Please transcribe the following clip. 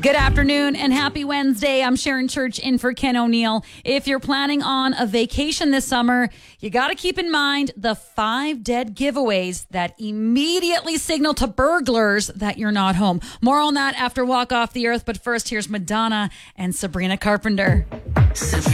Good afternoon and happy Wednesday. I'm Sharon Church in for Ken O'Neill. If you're planning on a vacation this summer, you got to keep in mind the 5 dead giveaways that immediately signal to burglars that you're not home. More on that after Walk Off the Earth. But first, here's Madonna and Sabrina Carpenter.